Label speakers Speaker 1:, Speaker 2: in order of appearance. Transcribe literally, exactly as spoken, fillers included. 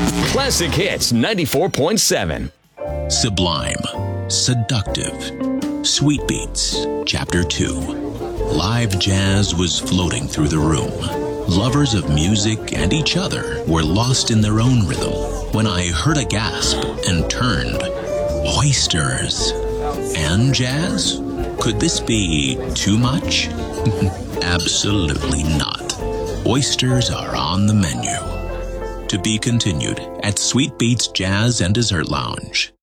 Speaker 1: Classic Hits ninety-four point seven.
Speaker 2: Sublime, Seductive, Sweet Beats, Chapter two. Live jazz was floating through the room. Lovers of music and each other were lost in their own rhythm when I heard a gasp and turned. Oysters and jazz? Could this be too much? Absolutely not. Oysters are on the menu. To be continued at Sweet Beats Jazz and Dessert Lounge.